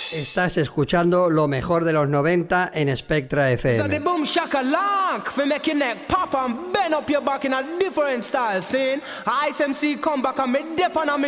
Estás escuchando lo mejor de los 90 en Spectra So the FM. boom shaka lock for make your neck pop and bend up your back in a different style. Saying Ice MC come back and me dip on a me